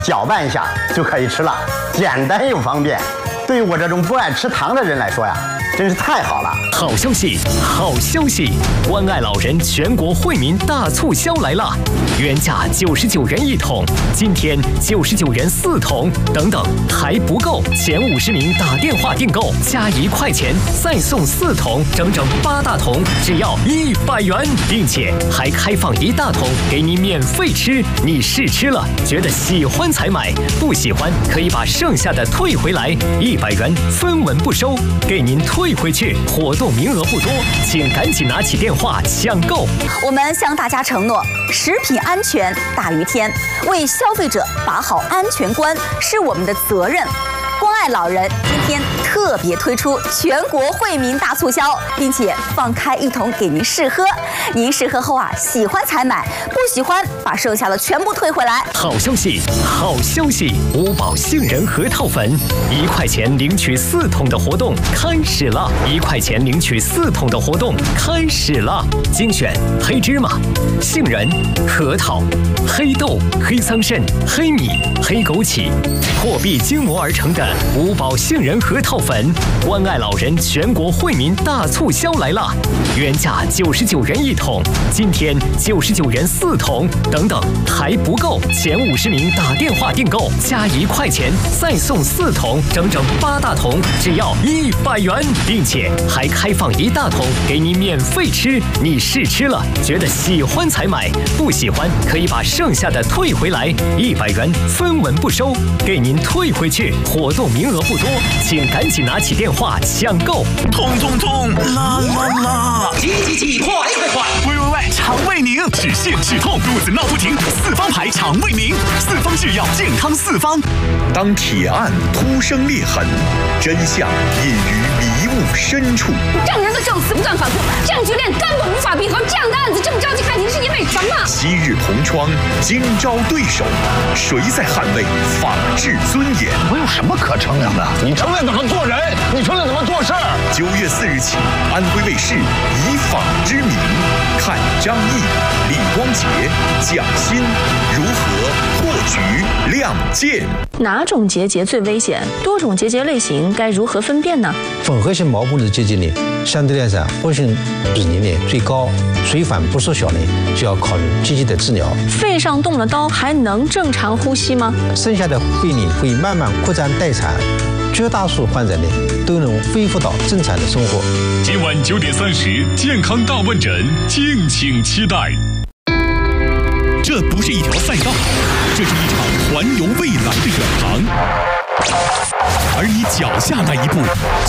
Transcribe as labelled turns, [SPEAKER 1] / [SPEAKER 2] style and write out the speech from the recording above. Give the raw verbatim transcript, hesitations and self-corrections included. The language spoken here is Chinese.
[SPEAKER 1] 搅拌一下就可以吃了，简单又方便。对于我这种不爱吃糖的人来说呀，真是太好了！
[SPEAKER 2] 好消息，好消息！关爱老人全国惠民大促销来了，原价九十九元一桶，今天九十九元四桶，等等还不够，前五十名打电话订购加一块钱再送四桶，整整八大桶，只要一百元，并且还开放一大桶给你免费吃。你试吃了，觉得喜欢才买，不喜欢可以把剩下的退回来，一百元分文不收，给您退回去。活动名额不多，请赶紧拿起电话抢购。
[SPEAKER 3] 我们向大家承诺，食品安全大于天，为消费者把好安全关是我们的责任。关爱老人今天特别推出全国惠民大促销，并且放开一桶给您试喝。您试喝后啊，喜欢才买，不喜欢把剩下的全部退回来。
[SPEAKER 2] 好消息，好消息！五宝杏仁核桃粉，一块钱领取四桶的活动开始了！一块钱领取四桶的活动开始了！精选黑芝麻、杏仁、核桃、黑豆、黑桑葚、黑米、黑枸杞，破壁精磨而成的五宝杏仁核桃粉，关爱老人全国惠民大促销来了！原价九十九元一桶，今天九十九元四桶，等等还不够，前五十名打电话订购加一块钱再送四桶，整整八大桶，只要一百元，并且还开放一大桶给你免费吃。你试吃了，觉得喜欢才买，不喜欢可以把剩下的退回来，一百元分文不收，给您退回去。活动名额不多，请赶紧拿起电话抢购。
[SPEAKER 4] 痛痛痛，啦啦啦！
[SPEAKER 5] 急急急，快快快！
[SPEAKER 4] 喂喂喂，肠胃宁，止泻止痛，肚子闹不停，四方牌肠胃宁，四方制药，健康四方。当铁案突生裂痕，真相隐于迷雾深处。
[SPEAKER 6] 这样人的证词不断反复，这样局面根本无法闭合。这样的案子这么着急开庭，是因为什么？
[SPEAKER 4] 昔日同窗，今朝对手，谁在捍卫法治尊严？
[SPEAKER 1] 我有什么可称量的？你称量怎么做人？你称量怎么做事儿？
[SPEAKER 4] 九月四日起，安徽卫视以法之名，看张毅、李光洁、蒋欣如何破局亮剑。
[SPEAKER 7] 哪种结节最危险？多种结节类型该如何分辨呢？
[SPEAKER 8] 混合性毛部的结节呢，相对来讲活性比例呢最高，水反不缩小呢，就要考虑积极的治疗。
[SPEAKER 7] 肺上动了刀，还能正常呼吸吗？
[SPEAKER 8] 剩下的肺呢会慢慢扩张待产，绝大多数患者呢都能恢复到正常的生活。
[SPEAKER 9] 今晚九点三十，健康大问诊，敬请期待。
[SPEAKER 4] 这不是一条赛道，这是一场环游未来的远航，而你脚下那一步，